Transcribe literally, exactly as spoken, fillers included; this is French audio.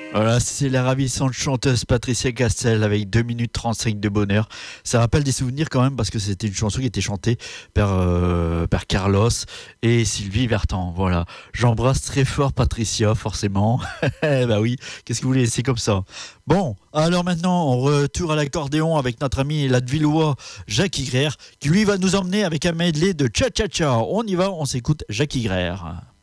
Voilà, c'est la ravissante chanteuse Patricia Castel avec deux minutes trente-cinq de bonheur. Ça rappelle des souvenirs quand même parce que c'était une chanson qui était chantée par, euh, par Carlos et Sylvie Vartan. Voilà, j'embrasse très fort Patricia, forcément. Bah oui, qu'est-ce que vous voulez, c'est comme ça. Bon, alors maintenant, on retourne à l'accordéon avec notre ami l'Advillois Jacques Ygraire qui lui va nous emmener avec un medley de Cha Cha Cha. On y va, on s'écoute Jacques Ygraire.